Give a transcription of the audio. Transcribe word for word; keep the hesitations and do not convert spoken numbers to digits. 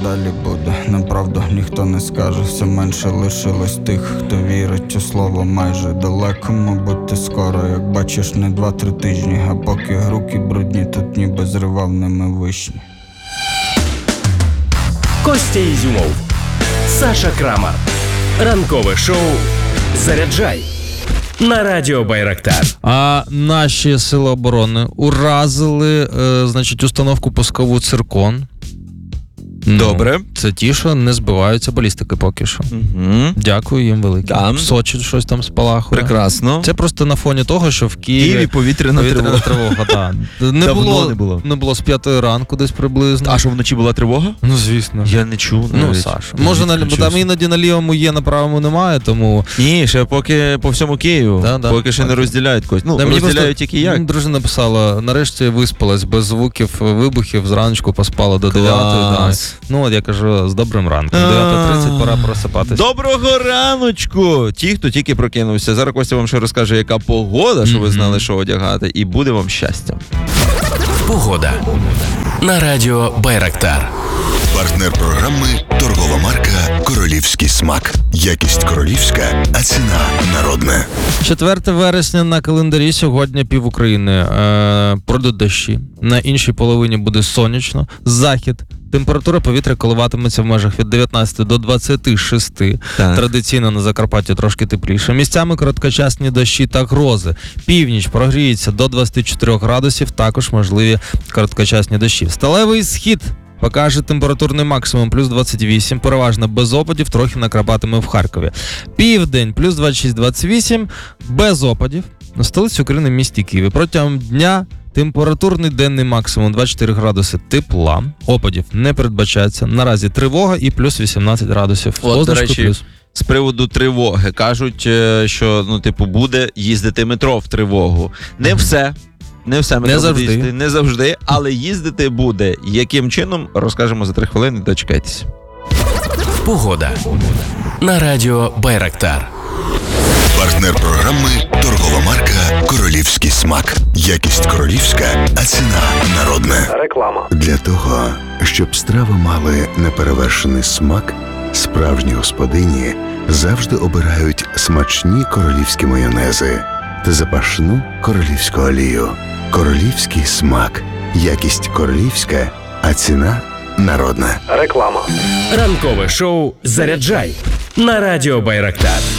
далі буде? Неправду ніхто не скаже. Все менше лишилось тих, хто вірить у слово майже. Далеко, мабуть, ти скоро, як бачиш, не два-три тижні. А поки руки брудні, тут ніби зривав ними вишні. Костя Ізюмов, Саша Крамар. Ранкове шоу «Заряджай» на радіо Байрактар. А наші сили оборони уразили, е, значить, установку пускову «Циркон». Добре. Ну, це ті, що не збиваються балістики поки що. Угу. Дякую їм велике. Да. В Сочі щось там спалахує. Прекрасно. Це просто на фоні того, що в Києві, Києві повітряна, повітряна тривога. тривога. Да. Не, Давно було, не було. Не було з п'ятої ранку десь приблизно. А що, вночі була тривога? Ну, звісно. Я не чув. Ну, навіть. Саша. Може, на, бо там іноді на лівому є, на правому немає, тому... Ні, ще поки по всьому Києву. Да, да. Поки ще не розділяють когось. Ну, Да, мені розділяють просто тільки як. Дружина написала, нарешті виспалась, без звуків вибухів, зранку поспала до дев'ятої. Да. Ну, от я кажу, з добрим ранком. дев'ята тридцять, пора просипатися. Доброго раночку! Ті, хто тільки прокинувся. Зараз Костя вам ще розкаже, яка погода, щоб ви знали, що одягати. І буде вам щастя. Погода на радіо Байрактар. Партнер програми – торгова марка «Королівський смак». Якість королівська, а ціна народна. четверте вересня на календарі, сьогодні пів України е, пройдуть дощі. На іншій половині буде сонячно. Захід. Температура повітря коливатиметься в межах від дев'ятнадцяти до двадцяти шести. Так. Традиційно на Закарпатті трошки тепліше. Місцями короткочасні дощі та грози. Північ прогріється до двадцяти чотирьох градусів, також можливі короткочасні дощі. Сталевий схід покаже температурний максимум плюс двадцять вісім, переважно без опадів, трохи накрапатиме в Харкові. Південь плюс двадцять шість - двадцять вісім, без опадів. На столиці України місті Києві. Протягом дня температурний денний максимум двадцять чотири градуси тепла. Опадів не передбачається. Наразі тривога і плюс вісімнадцять градусів. От, до речі, плюс. з приводу тривоги. Кажуть, що, ну, типу, буде їздити метро в тривогу. Не все. Не все метро Не буде завжди. їздити, не завжди, але їздити буде. Яким чином, розкажемо за три хвилини, дочекайтесь. Погода на радіо Байрактар. Партнер програми – торгова марка «Королівський смак». Якість королівська, а ціна народна. Реклама. Для того, щоб страви мали неперевершений смак, справжні господині завжди обирають смачні королівські майонези та запашну королівську олію. Королівський смак. Якість королівська, а ціна народна. Реклама. Ранкове шоу «Заряджай» на радіо Байрактар.